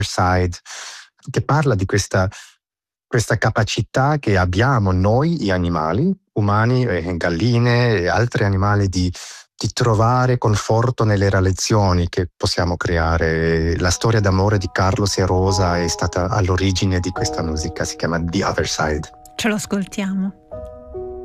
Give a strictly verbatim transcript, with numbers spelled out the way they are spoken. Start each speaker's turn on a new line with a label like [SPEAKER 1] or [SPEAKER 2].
[SPEAKER 1] Side, che parla di questa, questa capacità che abbiamo noi, gli animali, umani, eh, galline e altri animali, di, di trovare conforto nelle relazioni che possiamo creare. La storia d'amore di Carlos e Rosa è stata all'origine di questa musica, si chiama The Other Side.
[SPEAKER 2] Ce lo ascoltiamo.